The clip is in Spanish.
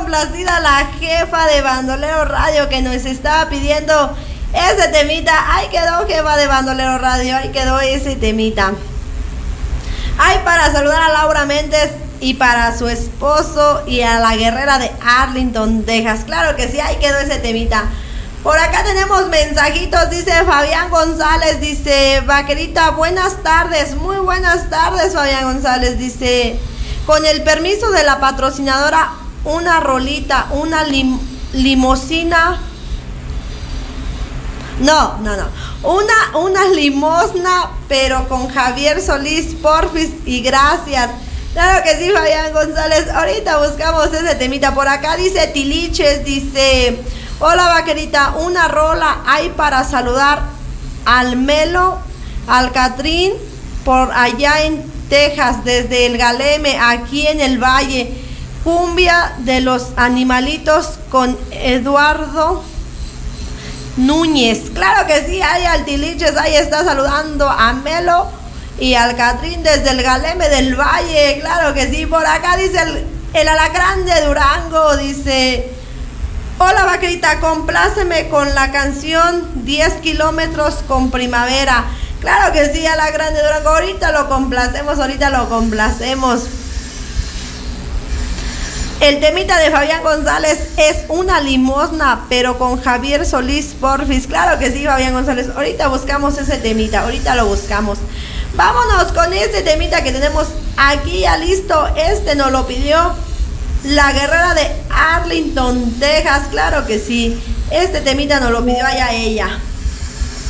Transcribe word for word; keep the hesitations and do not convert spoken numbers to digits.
complacida la jefa de Bandolero Radio que nos estaba pidiendo ese temita. Ahí quedó, jefa de Bandolero Radio, ahí quedó ese temita. Ay, para saludar a Laura Méndez y para su esposo y a la guerrera de Arlington, Texas. Claro que sí, ahí quedó ese temita. Por acá tenemos mensajitos, dice Fabián González, dice, vaquerita, buenas tardes, muy buenas tardes, Fabián González, dice, con el permiso de la patrocinadora, una rolita, una lim limosina, no, no, no, una, una limosna, pero con Javier Solís, porfis, y gracias. Claro que sí, Fabián González, ahorita buscamos ese temita. Por acá dice Tiliches, dice, hola vaquerita, una rola hay para saludar al Melo, al Catrín, por allá en Texas, desde el Galeme, aquí en el Valle, cumbia de los animalitos con Eduardo Núñez. Claro que sí, ahí al Tiliches, ahí está saludando a Melo y al Catrín desde el Galeme del Valle. Claro que sí, por acá dice el, el Alacrán de Durango, dice, hola vaquerita, compláceme con la canción diez kilómetros con primavera. Claro que sí, Alacrán de Durango, ahorita lo complacemos, ahorita lo complacemos. El temita de Fabián González es una limosna, pero con Javier Solís, porfis. Claro que sí, Fabián González, ahorita buscamos ese temita, ahorita lo buscamos. Vámonos con este temita que tenemos aquí ya listo. Este nos lo pidió la guerrera de Arlington, Texas. Claro que sí, este temita nos lo pidió allá ella.